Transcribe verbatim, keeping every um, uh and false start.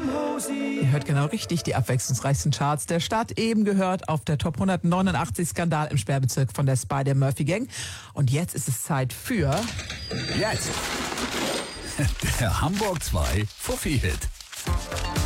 Ihr hört genau richtig, die abwechslungsreichsten Charts der Stadt. Eben gehört auf der Top hundertneunundachtzig Skandal im Sperrbezirk von der Spider-Murphy Gang. Und jetzt ist es Zeit für... Jetzt! Der Hamburg zwei Fuffi-Hit.